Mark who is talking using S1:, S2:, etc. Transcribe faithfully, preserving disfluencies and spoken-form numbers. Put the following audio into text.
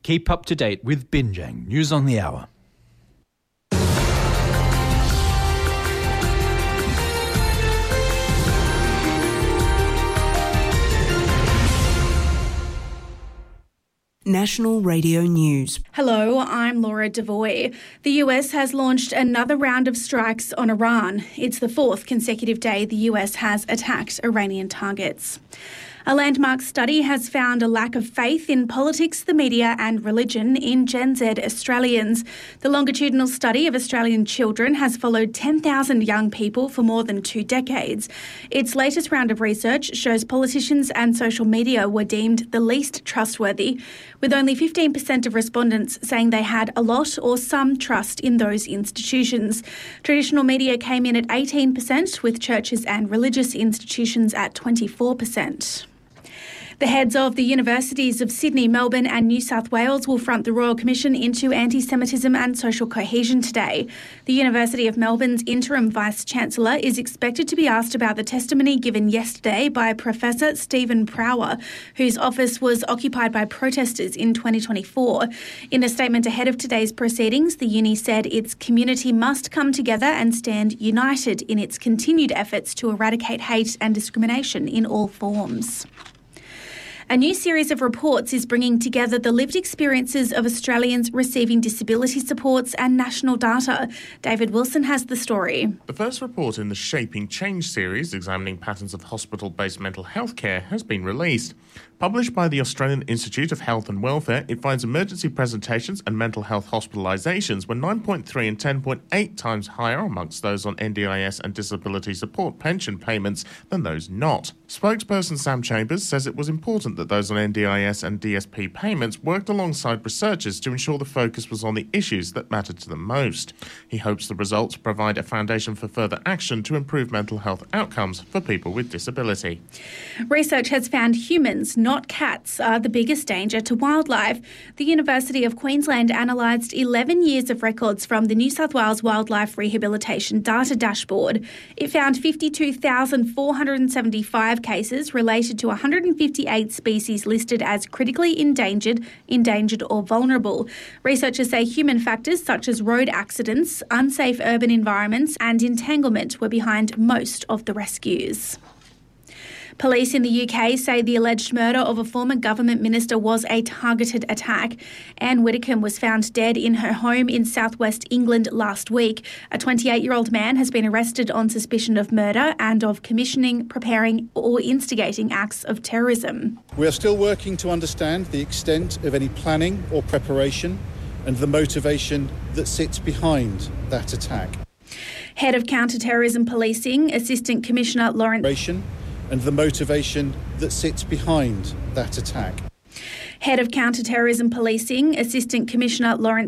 S1: Keep up to date with Binjang News on the Hour.
S2: National Radio News.
S3: Hello, I'm Laura Devoy. The U S has launched another round of strikes on Iran. It's the fourth consecutive day the U S has attacked Iranian targets. A landmark study has found a lack of faith in politics, the media and religion in Gen Z Australians. The longitudinal study of Australian children has followed ten thousand young people for more than two decades. Its latest round of research shows politicians and social media were deemed the least trustworthy, with only fifteen percent of respondents saying they had a lot or some trust in those institutions. Traditional media came in at eighteen percent, with churches and religious institutions at twenty-four percent. The heads of the universities of Sydney, Melbourne and New South Wales will front the Royal Commission into anti-Semitism and social cohesion today. The University of Melbourne's interim Vice-Chancellor is expected to be asked about the testimony given yesterday by Professor Stephen Prower, whose office was occupied by protesters in twenty twenty-four. In a statement ahead of today's proceedings, the uni said its community must come together and stand united in its continued efforts to eradicate hate and discrimination in all forms. A new series of reports is bringing together the lived experiences of Australians receiving disability supports and national data. David Wilson has the story.
S4: The first report in the Shaping Change series, examining patterns of hospital-based mental health care, has been released. Published by the Australian Institute of Health and Welfare, it finds emergency presentations and mental health hospitalisations were nine point three and ten point eight times higher amongst those on N D I S and disability support pension payments than those not. Spokesperson Sam Chambers says it was important that those on N D I S and D S P payments worked alongside researchers to ensure the focus was on the issues that mattered to them most. He hopes the results provide a foundation for further action to improve mental health outcomes for people with disability.
S3: Research has found humans, not cats, are the biggest danger to wildlife. The University of Queensland analysed eleven years of records from the New South Wales Wildlife Rehabilitation Data Dashboard. It found fifty-two thousand four hundred seventy-five cases related to one hundred fifty-eight species listed as critically endangered, endangered or vulnerable. Researchers say human factors such as road accidents, unsafe urban environments and entanglement were behind most of the rescues. Police in the U K say the alleged murder of a former government minister was a targeted attack. Anne Widdecombe was found dead in her home in southwest England last week. A twenty-eight-year-old man has been arrested on suspicion of murder and of commissioning, preparing or instigating acts of terrorism.
S5: We are still working to understand the extent of any planning or preparation and the motivation that sits behind that attack.
S3: Head of Counter-Terrorism Policing, Assistant Commissioner Lawrence...
S5: and the motivation that sits behind that attack.
S3: Head of Counter-Terrorism Policing, Assistant Commissioner Lawrence